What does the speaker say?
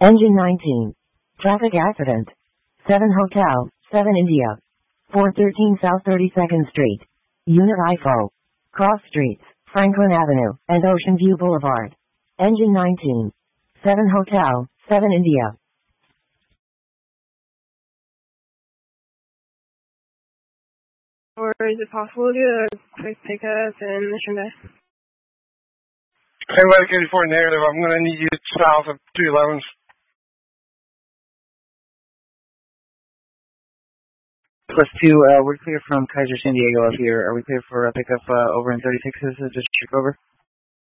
Engine 19. Traffic accident. 7 Hotel, 7 India. 413 South 32nd Street. Unit IFO. Cross Streets, Franklin Avenue, and Ocean View Boulevard. Engine 19. 7 Hotel, 7 India. Or is it possible to do a quick pickup in Mission Bay? Hey, West 84 negative. I'm going to need you south of 211s. +2, we're clear from Kaiser San Diego up here. Are we clear for a pickup over in 36's district over?